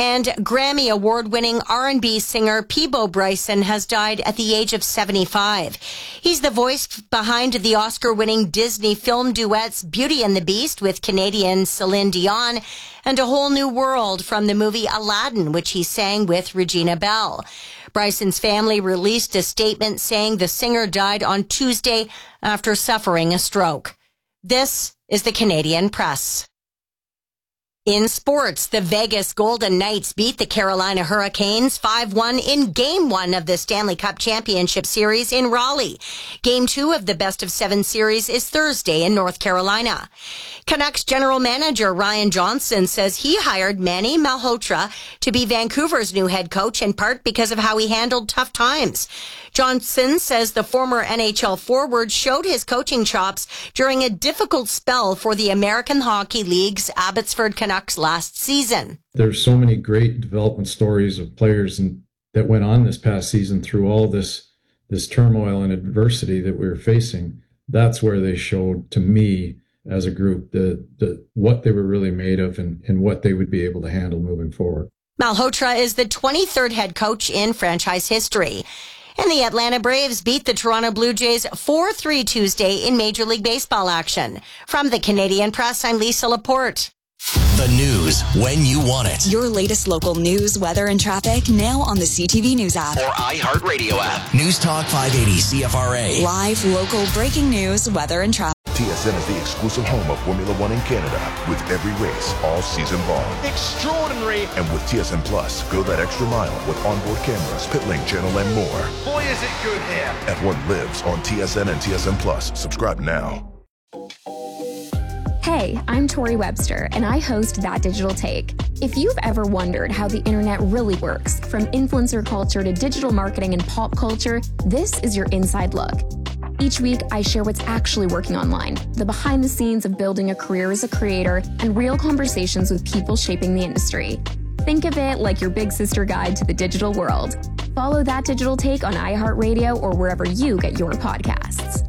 And Grammy award-winning R&B singer Peabo Bryson has died at the age of 75. He's the voice behind the Oscar-winning Disney film duets Beauty and the Beast with Canadian Celine Dion and A Whole New World from the movie Aladdin, which he sang with Regina Bell. Bryson's family released a statement saying the singer died on Tuesday after suffering a stroke. This is the Canadian Press. In sports, the Vegas Golden Knights beat the Carolina Hurricanes 5-1 in Game 1 of the Stanley Cup Championship Series in Raleigh. Game 2 of the best-of-7 series is Thursday in North Carolina. Canucks general manager Ryan Johnson says he hired Manny Malhotra to be Vancouver's new head coach in part because of how he handled tough times. Johnson says the former NHL forward showed his coaching chops during a difficult spell for the American Hockey League's Abbotsford Canucks last season. There's so many great development stories of players that went on this past season through all this turmoil and adversity that we were facing. That's where they showed to me as a group the what they were really made of and what they would be able to handle moving forward. Malhotra is the 23rd head coach in franchise history. And the Atlanta Braves beat the Toronto Blue Jays 4-3 Tuesday in Major League Baseball action. From the Canadian Press, I'm Lisa Laporte. The news when you want it. Your latest local news, weather, and traffic now on the CTV News app. Or iHeartRadio app. News Talk 580 CFRA. Live, local, breaking news, weather, and traffic. TSN is the exclusive home of Formula One in Canada, with every race all season long. Extraordinary. And with TSN Plus, go that extra mile with onboard cameras, pit lane channel, and more. Boy, is it good here. F1 lives on TSN and TSN Plus. Subscribe now. Hey, I'm Tori Webster, and I host That Digital Take. If you've ever wondered how the internet really works, from influencer culture to digital marketing and pop culture, this is your inside look. Each week, I share what's actually working online, the behind the scenes of building a career as a creator, and real conversations with people shaping the industry. Think of it like your big sister guide to the digital world. Follow That Digital Take on iHeartRadio or wherever you get your podcasts.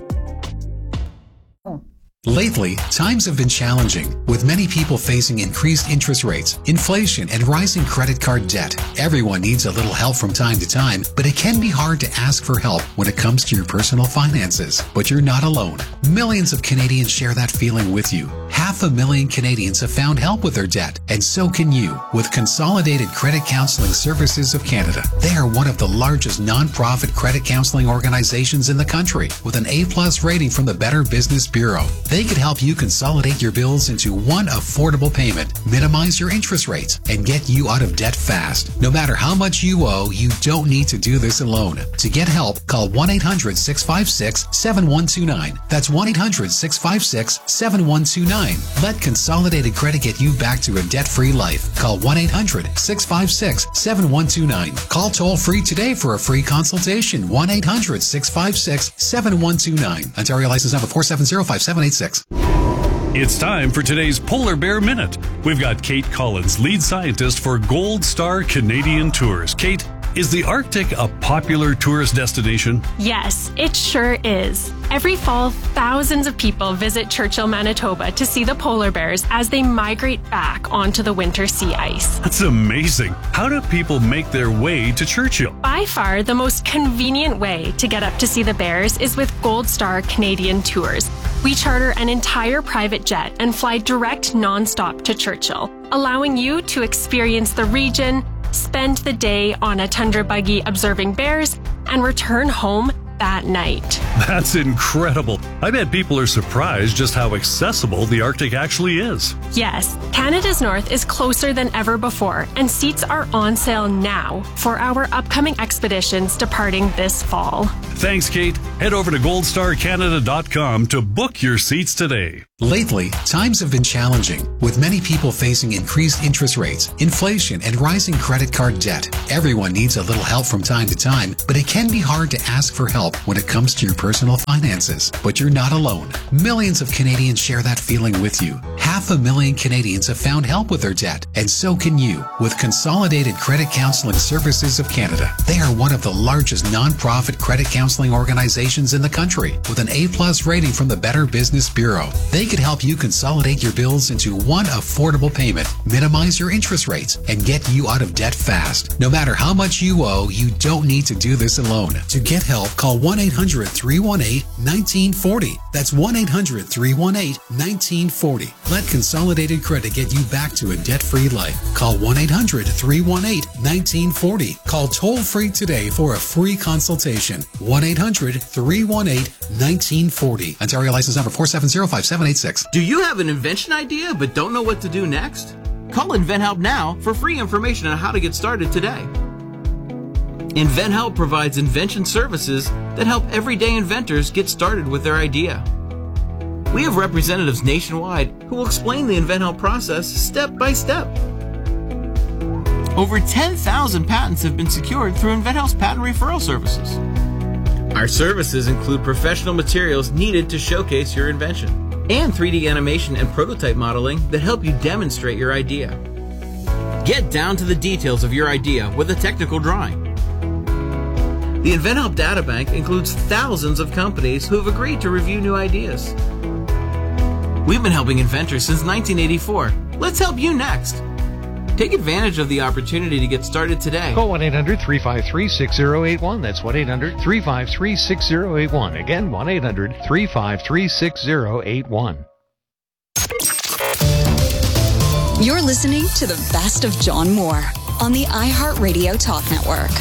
Lately, times have been challenging, with many people facing increased interest rates, inflation, and rising credit card debt. Everyone needs a little help from time to time, but it can be hard to ask for help when it comes to your personal finances. But you're not alone. Millions of Canadians share that feeling with you. 500,000 Canadians have found help with their debt, and so can you with Consolidated Credit Counseling Services of Canada. They are one of the largest non-profit credit counseling organizations in the country, with an A+ rating from the Better Business Bureau. They could help you consolidate your bills into one affordable payment, minimize your interest rates, and get you out of debt fast. No matter how much you owe, you don't need to do this alone. To get help, call 1-800-656-7129. That's 1-800-656-7129. Let Consolidated Credit get you back to a debt-free life. Call 1-800-656-7129. Call toll-free today for a free consultation. 1-800-656-7129. Ontario license number 4705786. It's time for today's Polar Bear Minute. We've got Kate Collins, lead scientist for Gold Star Canadian Tours. Kate, is the Arctic a popular tourist destination? Yes, it sure is. Every fall, thousands of people visit Churchill, Manitoba to see the polar bears as they migrate back onto the winter sea ice. That's amazing. How do people make their way to Churchill? By far, the most convenient way to get up to see the bears is with Gold Star Canadian Tours. We charter an entire private jet and fly direct nonstop to Churchill, allowing you to experience the region, spend the day on a tundra buggy observing bears, and return home that night. That's incredible. I bet people are surprised just how accessible the Arctic actually is. Yes, Canada's North is closer than ever before, and seats are on sale now for our upcoming expeditions departing this fall. Thanks, Kate. Head over to goldstarcanada.com to book your seats today. Lately, times have been challenging, with many people facing increased interest rates, inflation, and rising credit card debt. Everyone needs a little help from time to time, but it can be hard to ask for help when it comes to your personal personal finances. But you're not alone. Millions of Canadians share that feeling with you. 500,000 Canadians have found help with their debt, and so can you with Consolidated Credit Counseling Services of Canada. They are one of the largest nonprofit credit counseling organizations in the country with an A+ rating from the Better Business Bureau. They could help you consolidate your bills into one affordable payment, minimize your interest rates, and get you out of debt fast. No matter how much you owe, you don't need to do this alone. To get help, call 1-800-318-1940. That's 1-800-318-1940. Let Consolidated Credit get you back to a debt-free life. Call 1-800-318-1940. Call toll-free today for a free consultation. 1-800-318-1940. Ontario license number 4705786. Do you have an invention idea but don't know what to do next? Call InventHelp now for free information on how to get started today. InventHelp provides invention services that help everyday inventors get started with their idea. We have representatives nationwide who will explain the InventHelp process step by step. Over 10,000 patents have been secured through InventHelp's patent referral services. Our services include professional materials needed to showcase your invention and 3D animation and prototype modeling that help you demonstrate your idea. Get down to the details of your idea with a technical drawing. The InventHelp Databank includes thousands of companies who have agreed to review new ideas. We've been helping inventors since 1984. Let's help you next. Take advantage of the opportunity to get started today. Call 1-800-353-6081. That's 1-800-353-6081. Again, 1-800-353-6081. You're listening to the best of John Moore on the iHeartRadio Talk Network.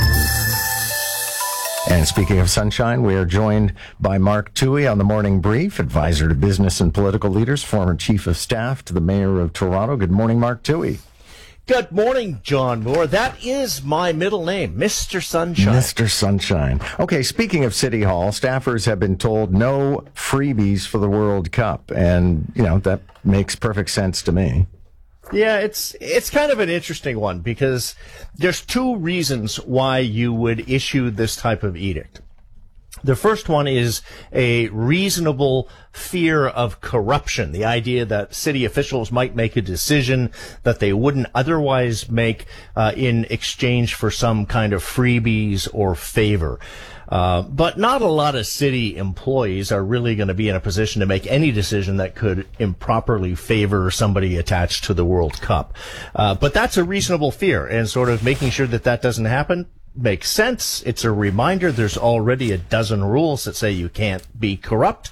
And speaking of sunshine, we are joined by Mark Toohey on the Morning Brief, advisor to business and political leaders, former chief of staff to the mayor of Toronto. Good morning, Mark Toohey. Good morning, John Moore. That is my middle name, Mr. Sunshine. Mr. Sunshine. Okay, speaking of City Hall, staffers have been told no freebies for the World Cup. And, you know, that makes perfect sense to me. Yeah, it's kind of an interesting one because there's two reasons why you would issue this type of edict. The first one is a reasonable fear of corruption, the idea that city officials might make a decision that they wouldn't otherwise make in exchange for some kind of freebies or favor. But not a lot of city employees are really going to be in a position to make any decision that could improperly favor somebody attached to the World Cup. But that's a reasonable fear, and sort of making sure that that doesn't happen makes sense. It's a reminder there's already a dozen rules that say you can't be corrupt.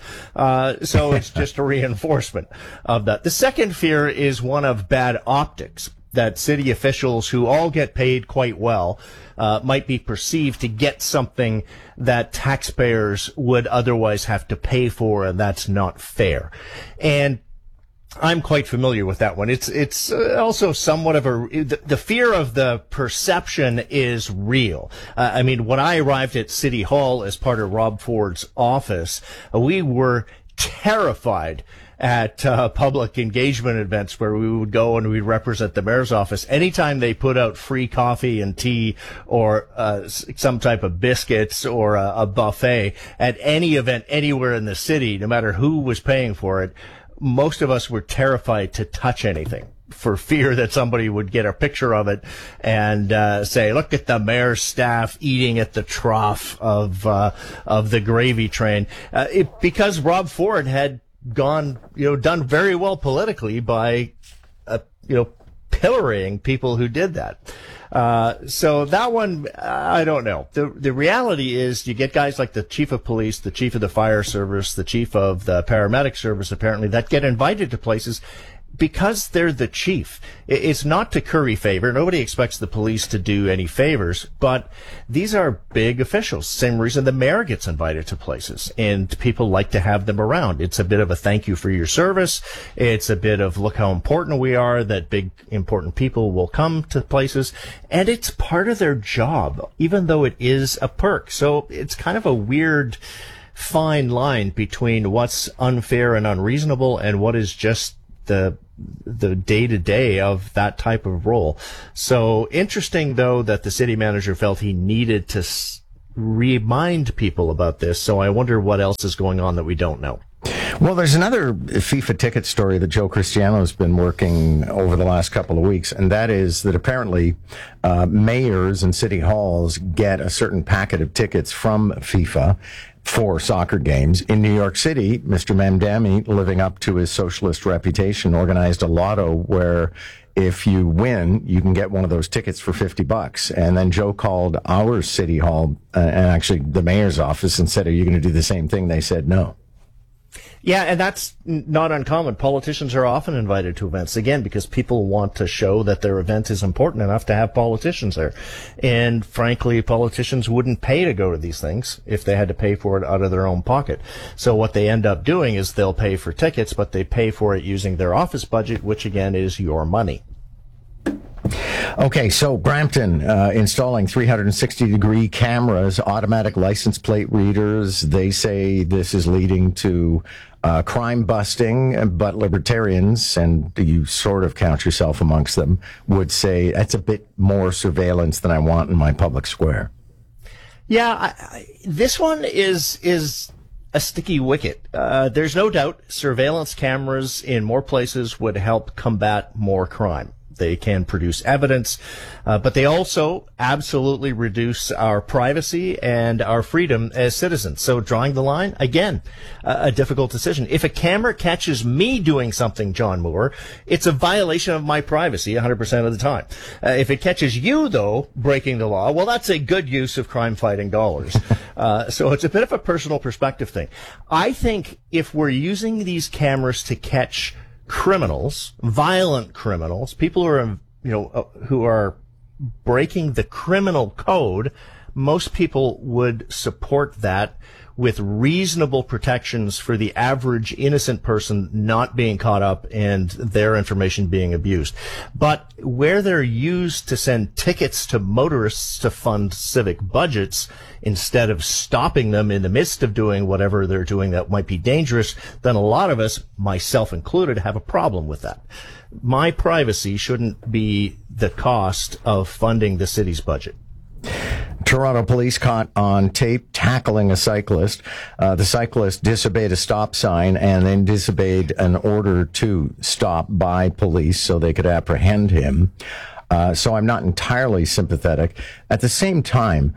So it's just a reinforcement of that. The second fear is one of bad optics, that city officials who all get paid quite well might be perceived to get something that taxpayers would otherwise have to pay for, and that's not fair. And I'm quite familiar with that one. It's also somewhat of the fear of the perception is real. I mean, when I arrived at City Hall as part of Rob Ford's office, we were terrified at public engagement events where we would go and we'd represent the mayor's office. Anytime they put out free coffee and tea or some type of biscuits or a buffet at any event anywhere in the city, no matter who was paying for it, most of us were terrified to touch anything for fear that somebody would get a picture of it and say, look at the mayor's staff eating at the trough of the gravy train. Because Rob Ford had done very well politically by, pillorying people who did that. So that one, I don't know. The reality is you get guys like the chief of police, the chief of the fire service, the chief of the paramedic service, apparently, that get invited to places because they're the chief. It's not to curry favor. Nobody expects the police to do any favors, but these are big officials. Same reason the mayor gets invited to places, and people like to have them around. It's a bit of a thank you for your service. It's a bit of look how important we are, that big important people will come to places, and it's part of their job, even though it is a perk. So it's kind of a weird fine line between what's unfair and unreasonable and what is just the day-to-day of that type of role. So interesting, though, that the city manager felt he needed to remind people about this. So I wonder what else is going on that we don't know. Well, there's another FIFA ticket story that Joe Cristiano has been working over the last couple of weeks, and that is that apparently mayors and city halls get a certain packet of tickets from FIFA for soccer games. In New York City, Mr. Mamdani, living up to his socialist reputation, organized a lotto where if you win, you can get one of those tickets for $50. And then Joe called our city hall, and actually the mayor's office, and said, "Are you going to do the same thing?" They said no. Yeah, and that's not uncommon. Politicians are often invited to events, again, because people want to show that their event is important enough to have politicians there. And frankly, politicians wouldn't pay to go to these things if they had to pay for it out of their own pocket. So what they end up doing is they'll pay for tickets, but they pay for it using their office budget, which again is your money. Okay, so Brampton installing 360-degree cameras, automatic license plate readers. They say this is leading to crime busting, but libertarians, and you sort of count yourself amongst them, would say that's a bit more surveillance than I want in my public square. Yeah, this one is a sticky wicket. There's no doubt surveillance cameras in more places would help combat more crime. They can produce evidence, but they also absolutely reduce our privacy and our freedom as citizens. So drawing the line, again, a difficult decision. If a camera catches me doing something, John Moore, it's a violation of my privacy 100% of the time. If it catches you, though, breaking the law, well, that's a good use of crime-fighting dollars. So it's a bit of a personal perspective thing. I think if we're using these cameras to catch criminals, violent criminals, people who are, who are breaking the criminal code, most people would support that with reasonable protections for the average innocent person not being caught up and their information being abused. But where they're used to send tickets to motorists to fund civic budgets instead of stopping them in the midst of doing whatever they're doing that might be dangerous, then a lot of us, myself included, have a problem with that. My privacy shouldn't be the cost of funding the city's budget. Toronto police caught on tape tackling a cyclist. The cyclist disobeyed a stop sign and then disobeyed an order to stop by police so they could apprehend him. So I'm not entirely sympathetic. At the same time,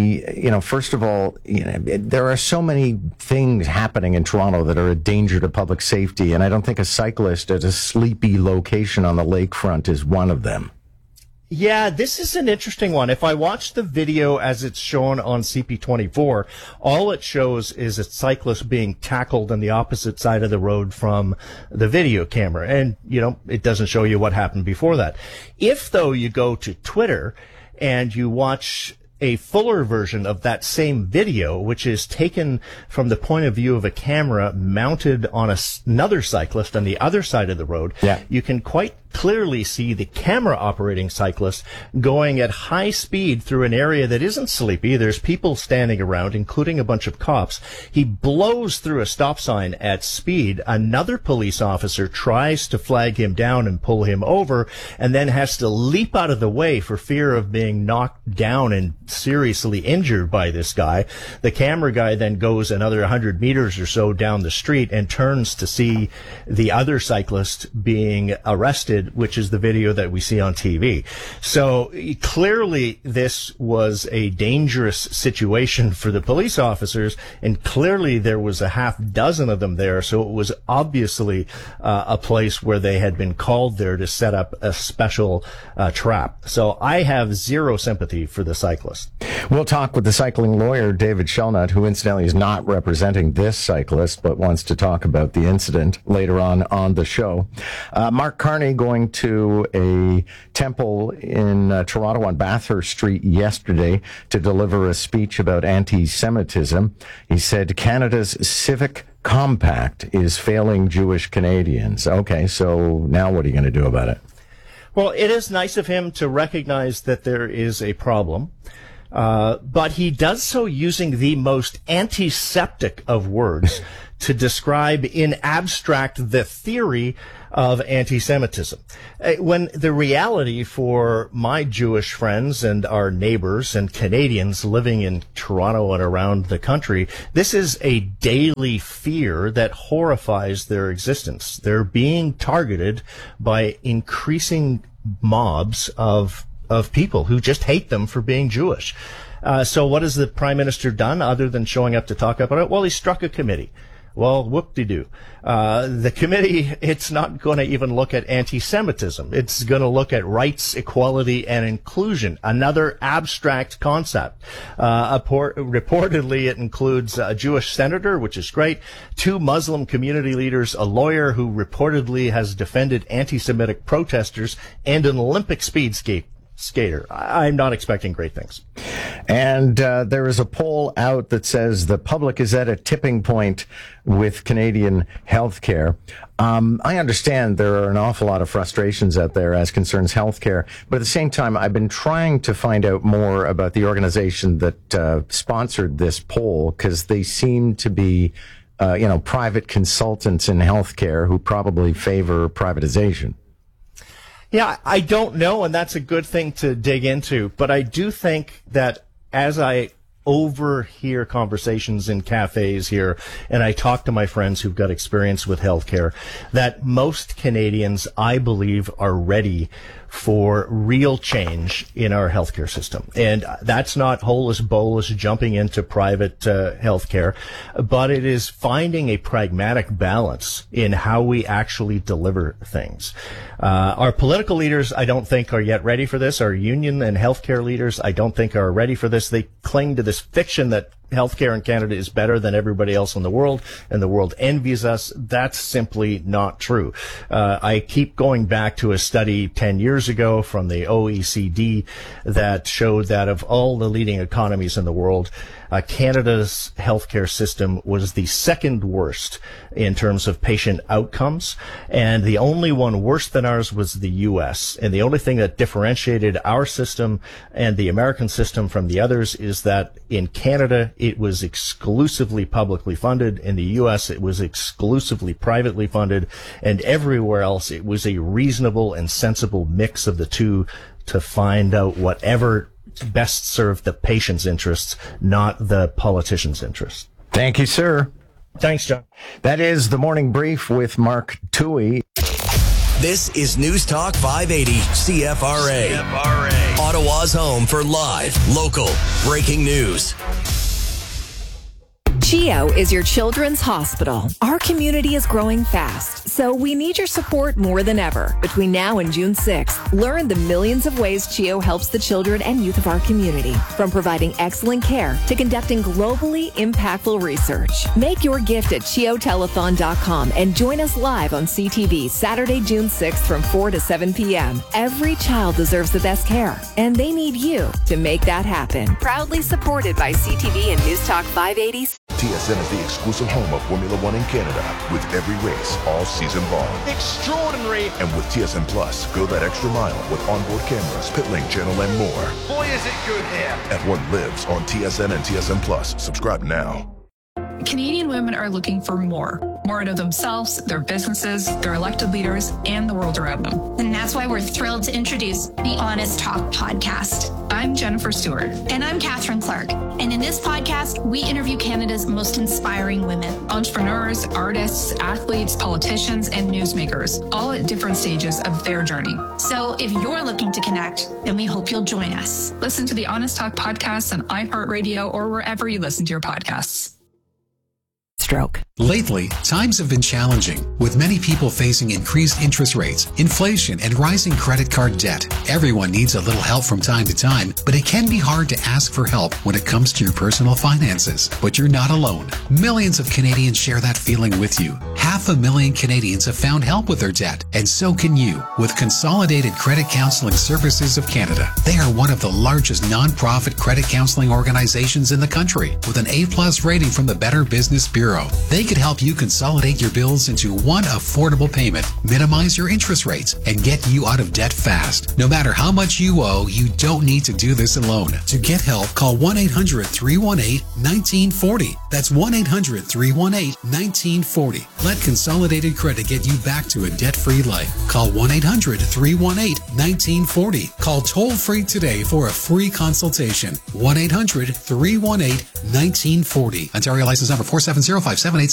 first of all, there are so many things happening in Toronto that are a danger to public safety, and I don't think a cyclist at a sleepy location on the lakefront is one of them. Yeah, this is an interesting one. If I watch the video as it's shown on CP24, all it shows is a cyclist being tackled on the opposite side of the road from the video camera. And, it doesn't show you what happened before that. If, though, you go to Twitter and you watch a fuller version of that same video, which is taken from the point of view of a camera mounted on another cyclist on the other side of the road, you can quite clearly see the camera operating cyclist going at high speed through an area that isn't sleepy. There's people standing around, including a bunch of cops. He blows through a stop sign at speed. Another police officer tries to flag him down and pull him over, and then has to leap out of the way for fear of being knocked down and seriously injured by this guy. The camera guy then goes another 100 meters or so down the street and turns to see the other cyclist being arrested, which is the video that we see on TV. So clearly this was a dangerous situation for the police officers, and clearly there was a half dozen of them there. So it was obviously a place where they had been called there to set up a special trap. So I have zero sympathy for the cyclist. We'll talk with the cycling lawyer, David Shelnut, who incidentally is not representing this cyclist, but wants to talk about the incident later on the show. Mark Carney going to a temple in Toronto on Bathurst Street yesterday to deliver a speech about anti-Semitism. He said Canada's civic compact is failing Jewish Canadians. Okay, so now what are you going to do about it? Well, it is nice of him to recognize that there is a problem. But he does so using the most antiseptic of words to describe in abstract the theory of anti-Semitism. When the reality for my Jewish friends and our neighbors and Canadians living in Toronto and around the country, this is a daily fear that horrifies their existence. They're being targeted by increasing mobs of people who just hate them for being Jewish. So what has the Prime Minister done other than showing up to talk about it? Well, he struck a committee. Well, whoop-de-doo. The committee, it's not going to even look at anti-Semitism. It's going to look at rights, equality, and inclusion, another abstract concept. Reportedly, it includes a Jewish senator, which is great, 2 Muslim community leaders, a lawyer who reportedly has defended anti-Semitic protesters, and an Olympic speed skater. I'm not expecting great things. And there is a poll out that says the public is at a tipping point with Canadian healthcare. I understand there are an awful lot of frustrations out there as concerns healthcare, but at the same time, I've been trying to find out more about the organization that sponsored this poll, because they seem to be private consultants in healthcare who probably favor privatization. Yeah, I don't know, and that's a good thing to dig into. But I do think that as I overhear conversations in cafes here, and I talk to my friends who've got experience with healthcare, that most Canadians, I believe, are ready for real change in our healthcare system. And that's not holus bolus jumping into private healthcare, but it is finding a pragmatic balance in how we actually deliver things. Our political leaders, I don't think, are yet ready for this. Our union and healthcare leaders, I don't think, are ready for this. They cling to this fiction that healthcare in Canada is better than everybody else in the world, and the world envies us. That's simply not true. I keep going back to a study 10 years ago from the OECD that showed that of all the leading economies in the world, Canada's healthcare system was the second worst in terms of patient outcomes, and the only one worse than ours was the U.S. And the only thing that differentiated our system and the American system from the others is that in Canada, it was exclusively publicly funded. In the U.S., it was exclusively privately funded. And everywhere else, it was a reasonable and sensible mix of the two to find out whatever best served the patient's interests, not the politician's interests. Thank you, sir. Thanks, John. That is the Morning Brief with Mark Toohey. This is News Talk 580 CFRA. Ottawa's home for live, local, breaking news. CHEO is your children's hospital. Our community is growing fast, so we need your support more than ever. Between now and June 6th, learn the millions of ways CHEO helps the children and youth of our community, from providing excellent care to conducting globally impactful research. Make your gift at CHEOtelethon.com and join us live on CTV Saturday, June 6th from 4 to 7 p.m. Every child deserves the best care, and they need you to make that happen. Proudly supported by CTV and News Talk 580. TSN is the exclusive home of Formula One in Canada, with every race all season long. Extraordinary. And with TSN Plus, go that extra mile with onboard cameras, pit lane channel, and more. Boy, is it good here. F1 lives on TSN and TSN Plus. Subscribe now. Canadian women are looking for more out of themselves, their businesses, their elected leaders, and the world around them. And that's why we're thrilled to introduce the Honest Talk podcast. I'm Jennifer Stewart. And I'm Catherine Clark. And in this podcast, we interview Canada's most inspiring women. Entrepreneurs, artists, athletes, politicians, and newsmakers, all at different stages of their journey. So if you're looking to connect, then we hope you'll join us. Listen to the Honest Talk podcast on iHeartRadio or wherever you listen to your podcasts. Stroke. Lately, times have been challenging, with many people facing increased interest rates, inflation, and rising credit card debt. Everyone needs a little help from time to time, but it can be hard to ask for help when it comes to your personal finances. But you're not alone. Millions of Canadians share that feeling with you. 500,000 Canadians have found help with their debt, and so can you with Consolidated Credit Counseling Services of Canada. They are one of the largest non-profit credit counseling organizations in the country, with an A+ rating from the Better Business Bureau. They could help you consolidate your bills into one affordable payment, minimize your interest rates, and get you out of debt fast. No matter how much you owe, you don't need to do this alone. To get help, call 1-800-318-1940. That's 1-800-318-1940. Let Consolidated Credit get you back to a debt-free life. Call 1-800-318-1940. Call toll-free today for a free consultation. 1-800-318-1940. Ontario license number 4705787.